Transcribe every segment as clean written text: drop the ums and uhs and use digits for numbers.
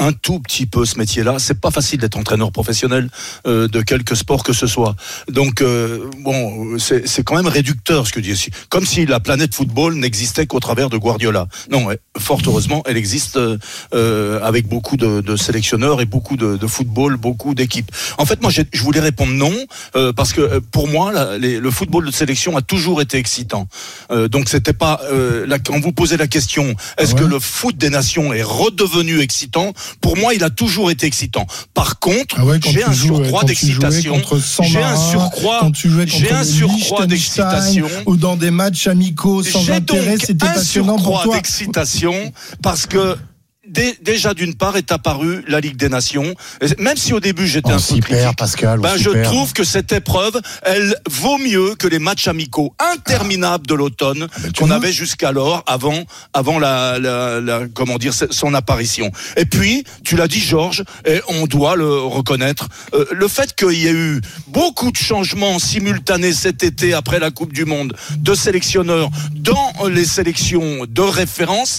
un tout petit peu ce métier-là. C'est pas facile d'être entraîneur professionnel de quelque sport que ce soit. Donc c'est quand même réducteur ce que je dis ici. Comme si la planète football n'existait qu'au travers de Guardiola. Non, fort heureusement, elle existe avec beaucoup de sélectionneurs et beaucoup de football, beaucoup d'équipes. En fait, moi, je voulais répondre non, parce que pour moi, le football de sélection a toujours été excitant. Donc, c'était pas quand vous posez la question, est-ce que le foot des nations est redevenu excitant ? Pour moi, il a toujours été excitant. Par contre, j'ai un surcroît d'excitation. J'ai un surcroît d'excitation. Ou dans des matchs amicaux sans intérêt, c'était passionnant pour toi. J'ai donc un surcroît d'excitation parce que déjà d'une part est apparue la Ligue des Nations, même si au début j'étais un peu critique, Pascal, je trouve que cette épreuve elle vaut mieux que les matchs amicaux interminables de l'automne qu'on avait jusqu'alors avant comment dire son apparition. Et puis tu l'as dit Georges, et on doit le reconnaître, le fait qu'il y ait eu beaucoup de changements simultanés cet été après la Coupe du Monde de sélectionneurs dans les sélections de référence,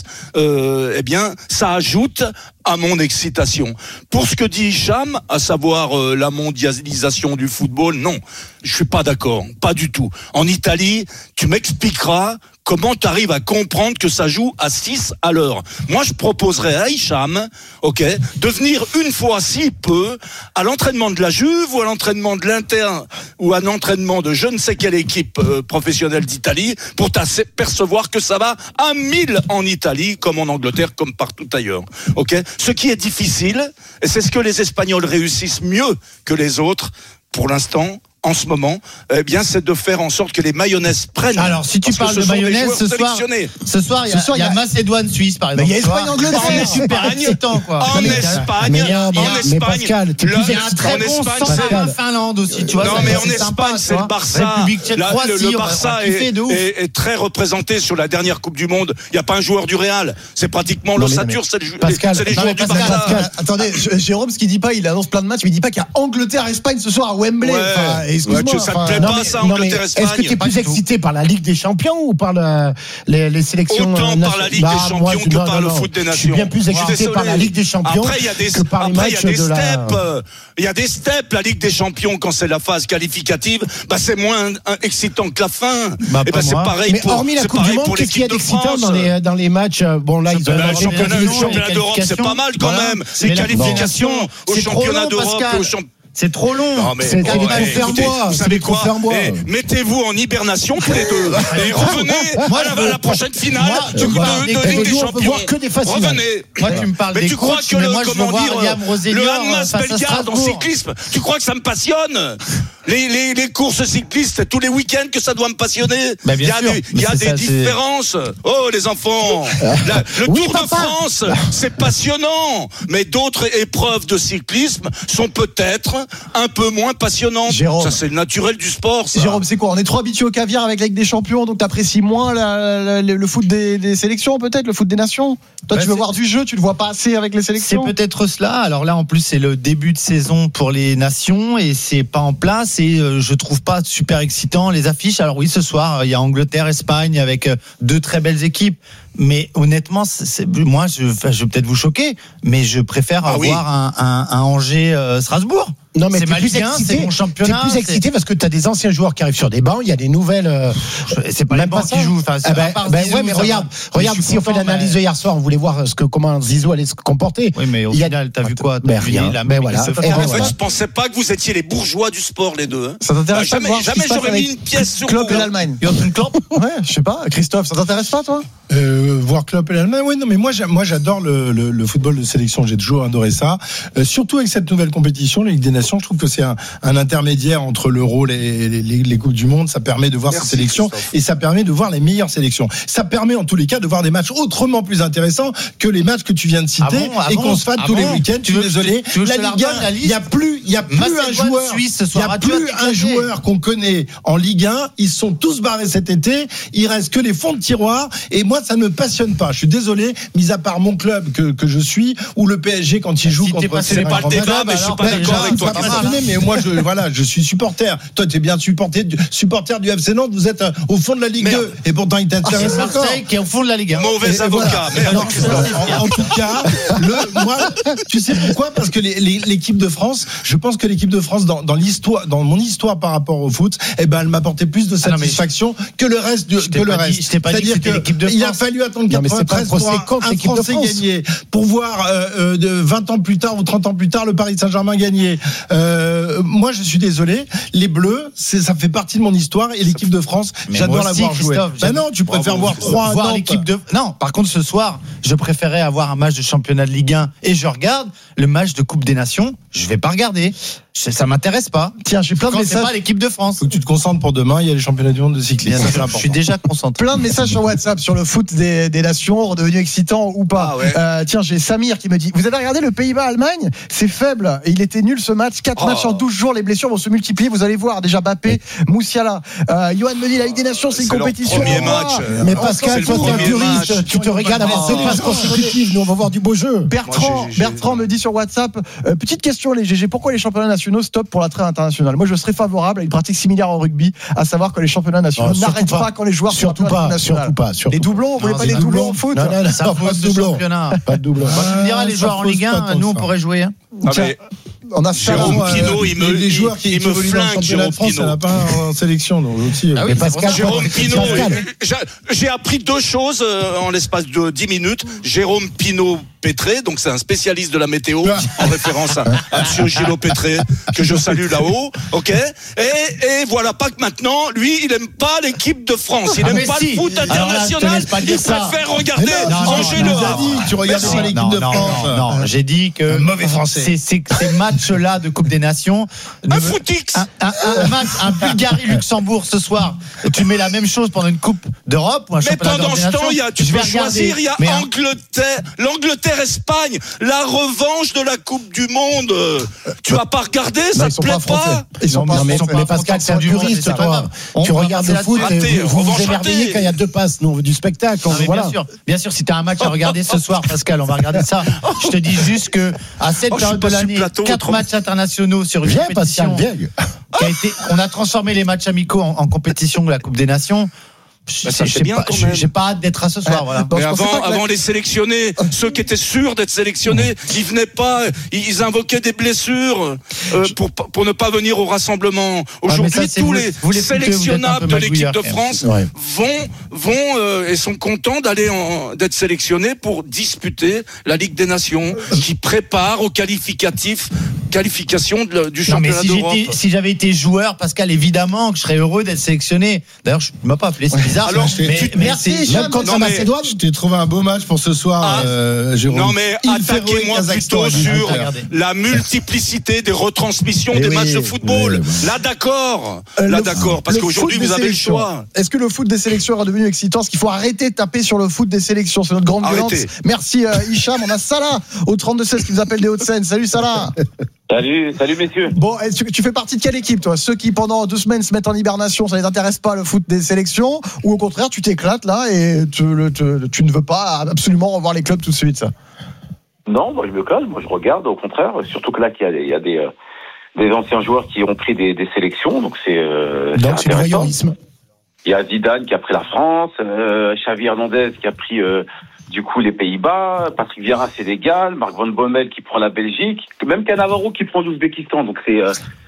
eh bien ça ajoute à mon excitation. Pour ce que dit Hicham, à savoir la mondialisation du football, non, je suis pas d'accord, pas du tout. En Italie, tu m'expliqueras comment tu arrives à comprendre que ça joue à 6 à l'heure. Moi, je proposerais à Hicham, de venir une fois, si peu, à l'entraînement de la Juve ou à l'entraînement de l'Inter ou à l'entraînement de je ne sais quelle équipe professionnelle d'Italie pour t'apercevoir que ça va à 1000 en Italie, comme en Angleterre, comme partout ailleurs. Ce qui est difficile, et c'est ce que les Espagnols réussissent mieux que les autres, pour l'instant, en ce moment, c'est de faire en sorte que les mayonnaises prennent. Alors, si tu parles de mayonnaise, ce soir, il y a Macédoine-Suisse, par exemple. Mais il y a Espagne-Angleterre. C'est super excitant, quoi. En Espagne, mais Pascal, il y a un très bon Finlande aussi, tu vois. Non, mais en Espagne, c'est le Barça. Le Barça est très représenté sur la dernière Coupe du Monde. Il n'y a pas un joueur du Real. C'est pratiquement l'ossature, c'est les joueurs du Barça. Attendez, Jérôme, ce qu'il dit pas, il annonce plein de matchs, mais il dit pas qu'il y a Angleterre-Espagne ce soir à Wembley. Excuse-moi, ça te plaît pas, ça, Angleterre-Espagne? Est-ce que tu es plus excité par la Ligue des Champions ou par les sélections autant par la Ligue des Champions que par le foot des nations. Je suis bien plus excité par la Ligue des Champions que par les matchs de la... Il y a des steps, la Ligue des Champions, quand c'est la phase qualificative, c'est moins excitant que la fin. C'est pareil mais pour hormis la Coupe du Monde, qu'est-ce qu'il y a d'excitant dans les matchs? Bon, là, ils ont le championnat d'Europe, c'est pas mal quand même. Les qualifications au championnat d'Europe et au championnat. C'est trop long. C'est des confère-moi. Vous savez quoi? Mettez-vous en hibernation tous les deux et revenez à la prochaine finale de Ligue des Champions. Revenez. Moi, tu me parles des coachs, mais moi, je veux voir Liam Roselior le Hanmas Bellegarde en cyclisme. Tu crois que ça me passionne? Les courses cyclistes tous les week-ends, que ça doit me passionner. Il y a des différences. Oh, les enfants. Le Tour de France, c'est passionnant, mais d'autres épreuves de cyclisme sont peut-être un peu moins passionnantes. Jérôme, ça, c'est le naturel du sport, ça. Jérôme, c'est quoi? On est trop habitué au caviar avec la Ligue des Champions, donc t'apprécies moins le foot des sélections, peut-être, le foot des nations. Toi, tu veux voir du jeu, tu le vois pas assez avec les sélections. C'est peut-être cela. Alors là, en plus, c'est le début de saison pour les nations et c'est pas en place et je trouve pas super excitant les affiches. Alors oui, ce soir, il y a Angleterre-Espagne avec deux très belles équipes. Mais honnêtement, moi, je vais peut-être vous choquer, mais je préfère avoir un Angers-Strasbourg. Non, mais c'est ma Ligue 1, c'est mon championnat. T'es plus excité parce que t'as des anciens joueurs qui arrivent sur des bancs, il y a des nouvelles. C'est pas les bancs qui jouent. Enfin, ouais, mais regarde, si on fait l'analyse de hier soir, on voulait voir comment Zizou allait se comporter. Oui, mais au final, t'as vu quoi? Rien. Mais voilà. En fait, je pensais pas que vous étiez les bourgeois du sport, les deux. Ça t'intéresse pas? Jamais j'aurais mis une pièce sur Klopp et l'Allemagne. Klopp? Ouais, je sais pas. Christophe, ça t'intéresse pas, toi? Voir Klopp et l'Allemagne, oui, non, mais moi j'adore le football de sélection, j'ai toujours adoré ça, surtout avec cette nouvelle compétition, la Ligue des Nations. Je trouve que c'est un intermédiaire entre l'Euro et les Coupes du Monde. Ça permet de voir ces sélections et ça permet de voir les meilleures sélections. Ça permet en tous les cas de voir des matchs autrement plus intéressants que les matchs que tu viens de citer et qu'on se fasse tous les week-ends. Je suis désolé, la Ligue 1, il il y a plus un joueur, Suisse ce soir. il y a plus un joueur qu'on connaît en Ligue 1. Ils sont tous barrés cet été. Il reste que les fonds de tiroir. Et moi, ça ne me passionne pas. Je suis désolé, mis à part mon club que je suis, ou le PSG quand il joue contre. C'est pas le débat, mais je suis pas d'accord avec toi. Mais moi, je suis supporter. Toi, tu es bien supporter du FC Nantes. Vous êtes au fond de la Ligue 2. Et pourtant, il t'intéresse encore. C'est Marseille qui est au fond de la Ligue 1. Mauvais avocat. En tout cas, moi, tu sais pourquoi? Parce que l'équipe de France, je pense que l'équipe de France, dans mon histoire par rapport au foot, elle m'a apporté plus de satisfaction que le reste. Je t'ai pas dit que c'était l'équipe de France. Il a fallu attendre 93 pour un Français gagner, pour voir 20 ans plus tard ou 30 ans plus tard le Paris Saint-Germain gagner. Moi, je suis désolé, les Bleus, ça fait partie de mon histoire, et l'équipe de France, j'adore la voir jouer. Non, tu préfères voir l'équipe de. Non, par contre, ce soir, je préférais avoir un match de championnat de Ligue 1 et je regarde le match de Coupe des Nations. Je vais pas regarder. Ça m'intéresse pas. Tiens, j'ai plein de messages. C'est pas l'équipe de France. Faut que tu te concentres pour demain. Il y a les championnats du monde de cyclisme. Je suis déjà concentré. Plein de messages sur WhatsApp sur le foot des nations, redevenu excitant ou pas. Tiens, j'ai Samir qui me dit: vous avez regardé le Pays-Bas-Allemagne? C'est faible. Il était nul ce match. 4 matchs en 12 jours. Les blessures vont se multiplier. Vous allez voir. Déjà Mbappé, Moussiala. Johan me dit: la Ligue des Nations, c'est une compétition. Premier match. Mais Pascal, toi, t'es un puriste. Tu te regardes avoir 2 passes consécutives. Nous, on va voir du beau jeu. Bertrand me dit sur WhatsApp: petite question, les GG. Pourquoi les championnats nationaux stoppent pour la trêve internationale? Moi, je serais favorable à une pratique similaire au rugby, à savoir que les championnats nationaux n'arrêtent pas quand les joueurs sont surtout pas. Les doublons, vous voulez pas des doublons au foot? Non, ça pas de doublons. Pas de doublons. Tu me diras, les joueurs en Ligue 1, nous, on pourrait jouer. On a Jérôme Pinault, les joueurs qui me flinguent. Jérôme Pinault, ça n'a pas en sélection, donc aussi. Ah oui, Pascal, Jérôme Pinault, j'ai appris 2 choses en l'espace de 10 minutes. Jérôme Pinault Pétré, donc c'est un spécialiste de la météo, en référence à monsieur Gilot Pétré, que je salue là-haut, ok? Et voilà pas que maintenant, lui, il aime pas l'équipe de France, il aime pas le foot international, il préfère regarder Angers-Le Havre. Tu regardes pas l'équipe de France. Non, j'ai dit que mauvais français. Ces matchs-là de Coupe des Nations, un footix, un Bulgarie-Luxembourg ce soir, tu mets la même chose pendant une Coupe d'Europe ou un championnat d'Europe. Mais pendant ce temps, tu peux choisir, il y a Angleterre-Espagne, la revanche de la Coupe du Monde. Tu vas pas regarder, ça te plaît pas? Ils sont pas. Mais Pascal, c'est un puriste, toi. Tu regardes le foot et vous vous émerveillez quand il y a 2 passes. Nous, on veut du spectacle. Bien sûr, si t'as un match à regarder ce soir, Pascal, on va regarder ça. Je te dis juste que à cette période de l'année, 4 matchs internationaux sur une compétition qui a été. On a transformé les matchs amicaux en compétition de la Coupe des Nations. J'ai pas hâte d'être à ce soir. Voilà. Mais avant les sélectionnés, ceux qui étaient sûrs d'être sélectionnés, ils venaient pas, ils invoquaient des blessures pour ne pas venir au rassemblement. Aujourd'hui, tous les sélectionnables de l'équipe de France vont et sont contents d'être sélectionnés pour disputer la Ligue des Nations, qui prépare aux qualifications du championnat d'Europe. Si j'avais été joueur, Pascal, évidemment que je serais heureux d'être sélectionné. D'ailleurs, je ne m'as pas appelé. Alors, merci. Même contre la Macédoine, je t'ai trouvé un beau match pour ce soir, Jérôme. Non, mais attaquez-moi plutôt sur la multiplicité des retransmissions des matchs de football. Là, d'accord. Parce qu'aujourd'hui, vous avez le choix. Est-ce que le foot des sélections est devenu excitant? Est-ce qu'il faut arrêter de taper sur le foot des sélections? C'est notre grande violence. Merci, Hicham. On a Salah au 32-16 qui nous appelle des Hauts-de-Seine. Salut, Salah. Salut messieurs. Bon, tu fais partie de quelle équipe, toi? Ceux qui pendant 2 semaines se mettent en hibernation, ça les intéresse pas le foot des sélections, ou au contraire tu t'éclates là et tu ne veux pas absolument revoir les clubs tout de suite, ça? Non, moi je me calme, moi je regarde au contraire, surtout que là il y a des anciens joueurs qui ont pris des sélections, donc c'est du voyeurisme. Il y a Zidane qui a pris la France, Xavi Hernandez qui a pris du coup les Pays-Bas, Patrick Vieira Sénégal, Marc Van Bommel qui prend la Belgique, même Cannavaro qui prend l'Ouzbékistan, donc c'est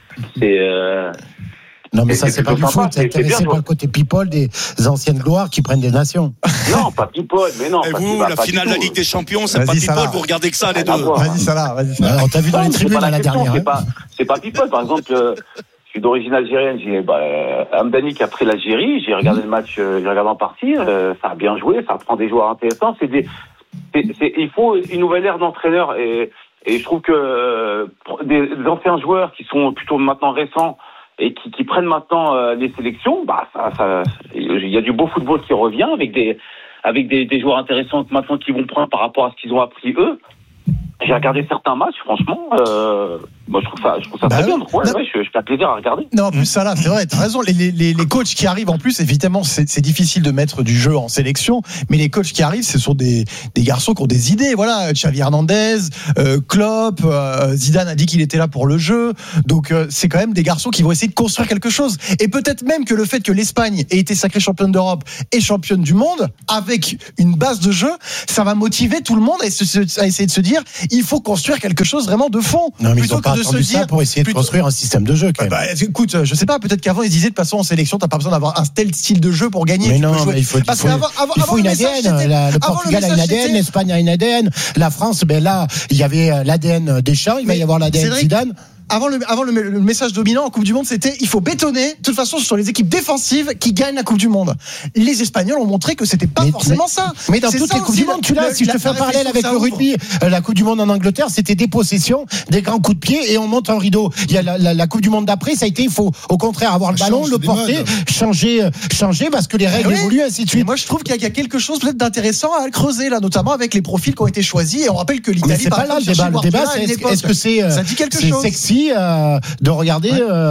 non mais ça c'est pas du foot, c'est intéressé par le côté people des anciennes gloires qui prennent des nations. Non, pas people, mais non. Et vous, la finale de la Ligue des Champions, c'est pas people, vous regardez que ça les deux. Vas-y Salah. On t'a vu dans les tribunes à la dernière. C'est pas people, par exemple. Je suis d'origine algérienne, j'ai Hamdani qui a pris l'Algérie, j'ai regardé le match, j'ai regardé en partie, ça a bien joué, ça prend des joueurs intéressants, il faut une nouvelle ère d'entraîneur et je trouve que des anciens joueurs qui sont plutôt maintenant récents et qui prennent maintenant les sélections, il y a du beau football qui revient avec des joueurs intéressants maintenant qui vont prendre par rapport à ce qu'ils ont appris eux. J'ai regardé certains matchs, franchement, Moi, je trouve ça très bien. Je fais plaisir à regarder. Non, en plus, ça là, c'est vrai, t'as raison. Les coachs qui arrivent, en plus, évidemment, c'est difficile de mettre du jeu en sélection, mais les coachs qui arrivent, ce sont des garçons qui ont des idées. Voilà, Xavi Hernandez, Klopp, Zidane a dit qu'il était là pour le jeu. Donc, c'est quand même des garçons qui vont essayer de construire quelque chose. Et peut-être même que le fait que l'Espagne ait été sacrée championne d'Europe et championne du monde, avec une base de jeu, ça va motiver tout le monde à essayer de se dire, il faut construire quelque chose vraiment de fond. Non, mais plutôt ils ont pas attendu ça pour essayer de construire un système de jeu, quand même. Écoute, je sais pas, peut-être qu'avant ils disaient de toute façon en sélection, t'as pas besoin d'avoir un tel style de jeu pour gagner. Mais non, mais il faut une ADN. Le Portugal a une ADN, l'Espagne a une ADN, la France, ben là, il y avait l'ADN Deschamps, il va y avoir l'ADN Zidane. Avant le message dominant en Coupe du Monde, c'était il faut bétonner. De toute façon, ce sont les équipes défensives qui gagnent la Coupe du Monde. Les Espagnols ont montré que c'était pas forcément ça. Mais dans toutes les Coupes du Monde, si je te fais un parallèle avec le rugby, la Coupe du Monde en Angleterre, c'était des possessions, des grands coups de pied et on monte un rideau. Il y a la Coupe du Monde d'après, ça a été, il faut au contraire avoir le ballon, le porter, changer parce que les règles évoluent, ainsi de suite. Moi, je trouve qu'il y a quelque chose peut-être d'intéressant à creuser là, notamment avec les profils qui ont été choisis. Et on rappelle que l'Italie, c'est pas là le débat. Est-ce que c'est sexy de regarder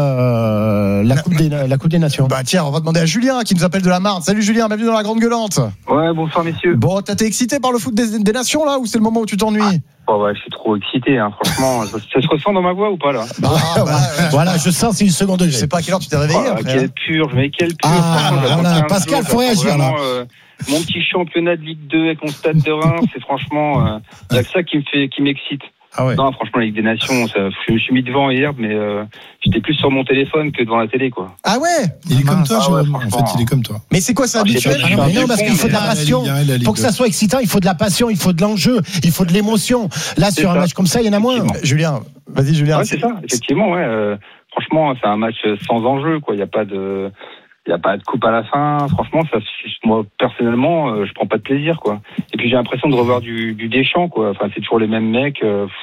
la Coupe des Nations? Bah tiens, on va demander à Julien qui nous appelle de la Marne. Salut Julien, bienvenue dans la Grande Gueulante. Ouais, bonsoir messieurs. Bon, t'as été excité par le foot des Nations là, ou c'est le moment où tu t'ennuies? Ouais, je suis trop excité, hein, franchement. Ça se ressent dans ma voix ou pas là? Voilà, je sens, c'est une seconde degré. Je sais pas à quelle heure tu t'es réveillé après. Quelle purge, mais quelle purge. Voilà, Pascal, faut réagir là. Mon petit championnat de Ligue 2 avec mon stade de Reims, c'est franchement, il y a que ça qui m'excite. Ah ouais. Non, franchement, la Ligue des Nations, je me suis mis devant hier, mais j'étais plus sur mon téléphone que devant la télé, quoi. Ah ouais. Il est comme toi, Jérôme. En fait, il est comme toi. Mais c'est quoi, c'est habituel? Non, parce qu'il faut de la passion. Pour que ça soit excitant, il faut de la passion, il faut de l'enjeu, il faut de l'émotion. Là, sur un match comme ça, il y en a moins. Julien, vas-y, Julien. Ouais, c'est ça, effectivement, ouais. Franchement, c'est un match sans enjeu, quoi. Il n'y a pas de coupe à la fin. Franchement, moi, personnellement, je prends pas de plaisir, quoi. Et puis, j'ai l'impression de revoir du Deschamps, quoi. Enfin, c'est toujours les mêmes mecs.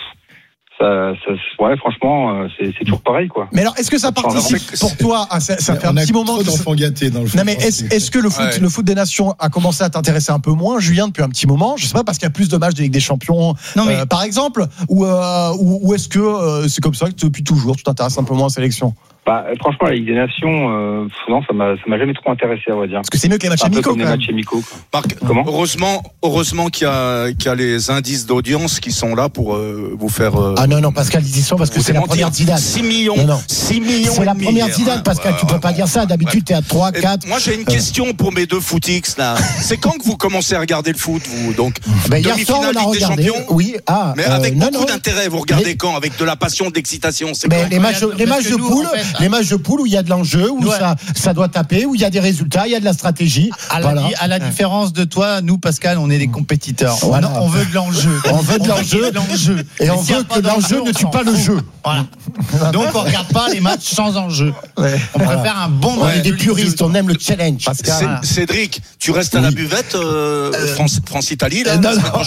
Ouais, franchement, c'est toujours pareil, quoi. Mais alors, est-ce que ça participe pour toi? Ça fait un petit moment que d'enfants gâtés dans le foot. Non, mais est-ce que le foot des nations a commencé à t'intéresser un peu moins, Julien, depuis un petit moment? Je sais pas, parce qu'il y a plus de matchs de Ligue des Champions, par exemple, ou est-ce que c'est comme ça que depuis toujours tu t'intéresses un peu moins à la sélection? Bah, franchement, la Ligue des Nations, non, ça m'a jamais trop intéressé, à vrai dire. Parce que c'est mieux que les matchs amicaux. Les matchs amicaux. Comment ? Heureusement qu'il y a les indices d'audience qui sont là pour vous faire. Ah non, Pascal, ils y sont parce que c'est la première Zidane. 6 millions. C'est la première Zidane, Pascal. Tu peux pas dire ça. D'habitude, t'es à 3, 4. Moi, j'ai une question pour mes deux footix, là. C'est quand que vous commencez à regarder le foot, vous? Donc, hier soir, on a regardé. Oui, mais avec beaucoup d'intérêt. Vous regardez quand? Avec de la passion, de l'excitation. Les matchs de poule. Les matchs de poule où il y a de l'enjeu, où ça doit taper, où il y a des résultats, il y a de la stratégie. À la différence de toi, nous, Pascal, on est des compétiteurs. Voilà. On veut de l'enjeu. On veut de l'enjeu. Et on veut que l'enjeu ne tue pas le jeu. Voilà. Donc, on regarde pas les matchs sans enjeu. On préfère un bon match. On est des puristes, on aime le challenge. Cédric, tu restes à la buvette France-Italie, là? Non.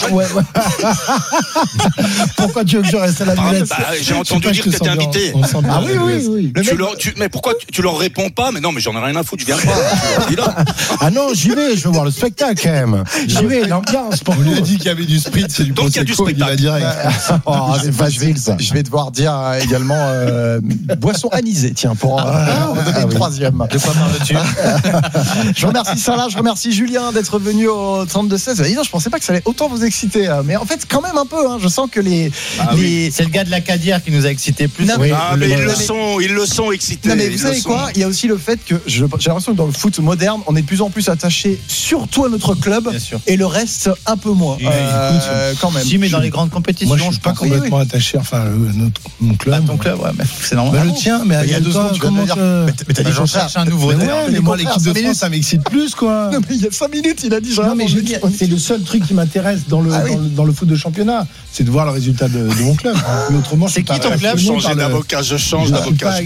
Pourquoi tu veux que je reste à la buvette? J'ai entendu dire que tu étais invité. Ah oui. Mais pourquoi tu leur réponds pas? Mais non, mais j'en ai rien à foutre, je viens pas. Ah non, j'y vais, je veux voir le spectacle quand même. J'y vais, l'ambiance. On lui a dit qu'il y avait du spritz, c'est du prosecco, il va direct. C'est facile ça. Je vais devoir dire également boisson anisée, tiens, pour donner une troisième. De quoi parles-tu? Je remercie Salah, je remercie Julien d'être venu au 32-16. Je pensais pas que ça allait autant vous exciter, mais en fait, quand même un peu. Je sens que c'est le gars de la Cadière qui nous a excités plus. Mais ils le sont excités. Non, mais vous savez quoi? Il y a aussi le fait que j'ai l'impression que dans le foot moderne, on est de plus en plus attaché surtout à notre club et le reste un peu moins. Quand même. Si, mais dans les grandes compétitions, moi je suis pas complètement attaché. Enfin, mon club. Ton club, ouais, mais c'est normal. Le tien, mais il y a 2 ans, comment ça? Mais t'as dit j'en cherche un nouveau. Mais moi, l'équipe de France, ça m'excite plus, quoi. Non, mais il y a 5 minutes, il a dit non, mais c'est le seul truc qui m'intéresse dans le foot de championnat, c'est de voir le résultat de mon club. Mais autrement, c'est qui ton club? Je change d'avocat.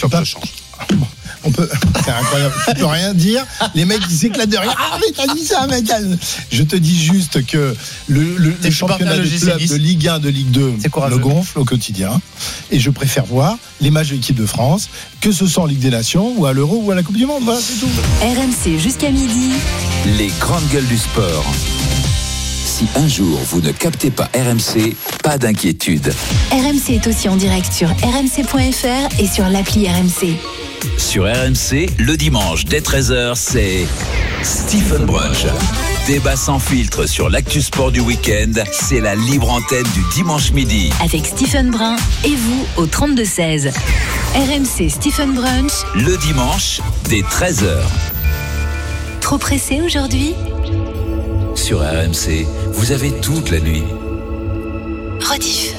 C'est incroyable. Tu peux rien dire. Les mecs, ils s'éclatent de rien. Ah, mais t'as dit ça, mec. Je te dis juste que le championnat de club de Ligue 1, de Ligue 2 me gonfle au quotidien. Et je préfère voir les matchs de l'équipe de France, que ce soit en Ligue des Nations, ou à l'Euro, ou à la Coupe du Monde. Voilà, c'est tout. RMC jusqu'à midi. Les grandes gueules du sport. Si un jour vous ne captez pas RMC, pas d'inquiétude. RMC est aussi en direct sur rmc.fr et sur l'appli RMC. Sur RMC, le dimanche dès 13h, c'est Stephen Brunch. Débat sans filtre sur l'actu sport du week-end, c'est la libre antenne du dimanche midi. Avec Stephen Brun et vous au 32-16. RMC Stephen Brunch. Le dimanche dès 13h. Trop pressé aujourd'hui ? Sur RMC, vous avez toute la nuit. Rediff.